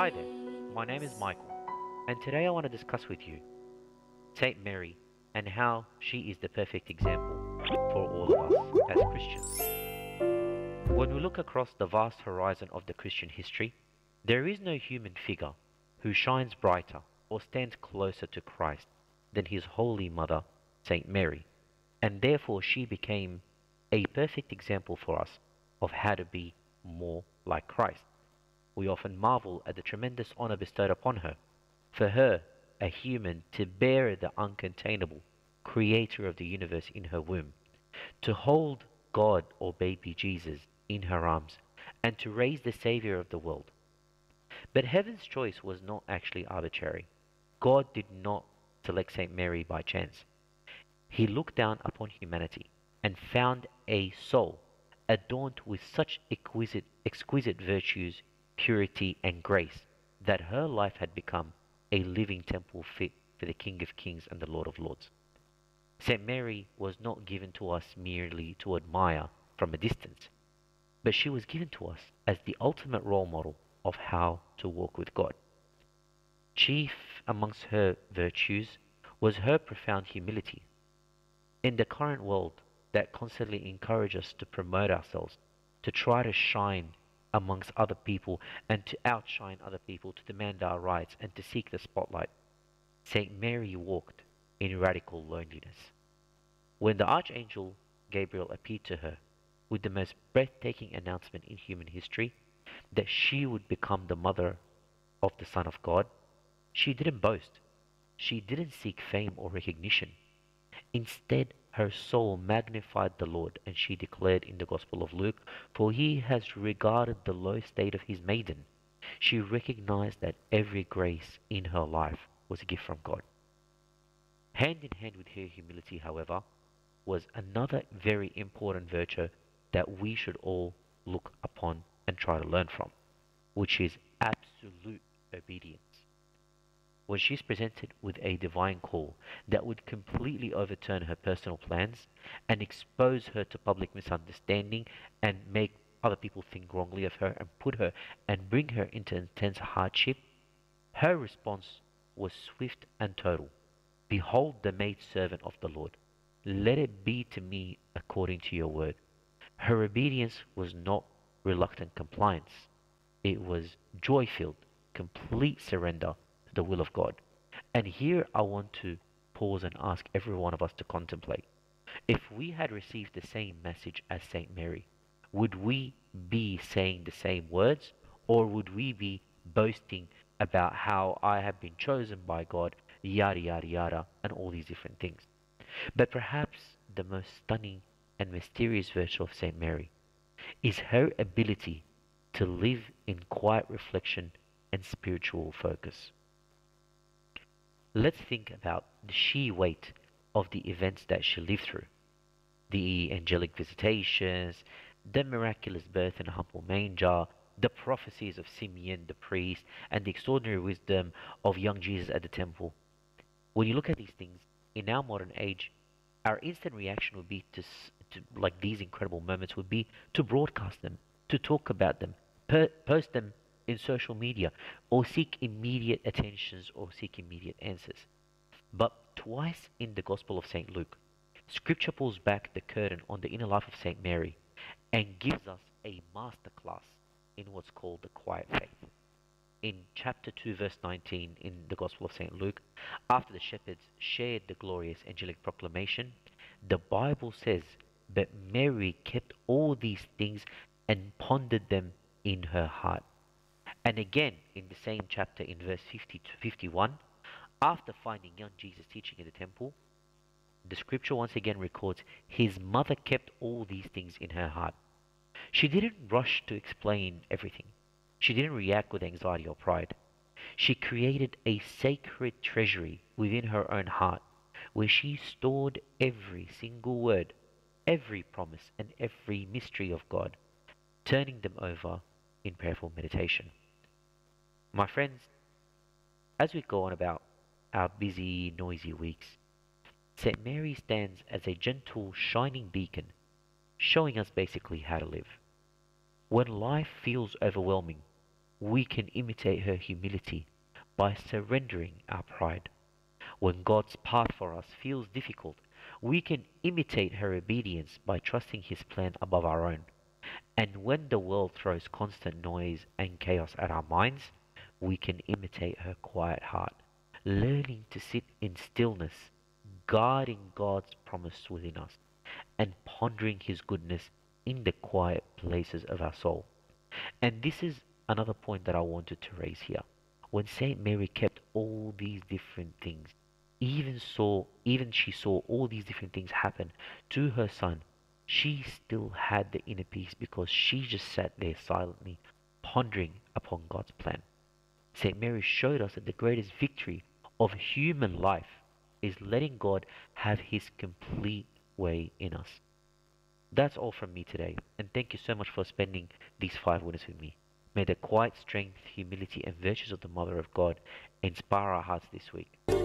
Hi there, my name is Michael, and today I want to discuss with you Saint Mary and how she is the perfect example for all of us as Christians. When we look across the vast horizon of the Christian history, there is no human figure who shines brighter or stands closer to Christ than his holy mother, Saint Mary, and therefore she became a perfect example for us of how to be more like Christ. We often marvel at the tremendous honor bestowed upon her. For her, a human, to bear the uncontainable creator of the universe in her womb, to hold God or baby Jesus in her arms, and to raise the Savior of the world. But heaven's choice was not actually arbitrary. God did not select Saint Mary by chance. He looked down upon humanity and found a soul adorned with such exquisite virtues, purity, and grace that her life had become a living temple fit for the King of Kings and the Lord of Lords. St. Mary was not given to us merely to admire from a distance, but she was given to us as the ultimate role model of how to walk with God. Chief amongst her virtues was her profound humility. In the current world that constantly encourages us to promote ourselves, to try to shine amongst other people and to outshine other people, to demand our rights and to seek the spotlight, Saint Mary walked in radical loneliness. When the Archangel Gabriel appeared to her with the most breathtaking announcement in human history, that she would become the mother of the Son of God, she didn't boast. She didn't seek fame or recognition. Instead, her soul magnified the Lord, and she declared in the Gospel of Luke, "For he has regarded the low state of his maiden." She recognized that every grace in her life was a gift from God. Hand in hand with her humility, however, was another very important virtue that we should all look upon and try to learn from, which is absolute obedience. When she's presented with a divine call that would completely overturn her personal plans and expose her to public misunderstanding and make other people think wrongly of her and put her and bring her into intense hardship, her response was swift and total. "Behold the maidservant of the Lord. Let it be to me according to your word." Her obedience was not reluctant compliance. It was joy-filled, complete surrender to the will of God. And here I want to pause and ask every one of us to contemplate. If we had received the same message as Saint Mary, would we be saying the same words, or would we be boasting about how I have been chosen by God, yada yada yada, and all these different things? But perhaps the most stunning and mysterious virtue of Saint Mary is her ability to live in quiet reflection and spiritual focus. Let's think about the sheer weight of the events that she lived through: the angelic visitations, the miraculous birth in a humble manger, the prophecies of Simeon the priest, and the extraordinary wisdom of young Jesus at the temple. When you look at these things in our modern age, our instant reaction would be to like these incredible moments would be to broadcast them, to talk about them, post them in social media, or seek immediate attentions or seek immediate answers. But twice in the Gospel of St. Luke, Scripture pulls back the curtain on the inner life of St. Mary and gives us a masterclass in what's called the quiet faith. In chapter 2, verse 19 in the Gospel of St. Luke, after the shepherds shared the glorious angelic proclamation, the Bible says that Mary kept all these things and pondered them in her heart. And again, in the same chapter, in verse 50 to 51, after finding young Jesus teaching in the temple, the scripture once again records his mother kept all these things in her heart. She didn't rush to explain everything. She didn't react with anxiety or pride. She created a sacred treasury within her own heart where she stored every single word, every promise, and every mystery of God, turning them over in prayerful meditation. My friends, as we go on about our busy, noisy weeks, St. Mary stands as a gentle, shining beacon, showing us basically how to live. When life feels overwhelming, we can imitate her humility by surrendering our pride. When God's path for us feels difficult, we can imitate her obedience by trusting his plan above our own. And when the world throws constant noise and chaos at our minds, we can imitate her quiet heart, learning to sit in stillness, guarding God's promise within us, and pondering his goodness in the quiet places of our soul. And this is another point that I wanted to raise here. When Saint Mary kept all these different things, even she saw all these different things happen to her son, she still had the inner peace because she just sat there silently, pondering upon God's plan. Saint Mary showed us that the greatest victory of human life is letting God have his complete way in us. That's all from me today, and thank you so much for spending these 5 minutes with me. May the quiet strength, humility, and virtues of the Mother of God inspire our hearts this week.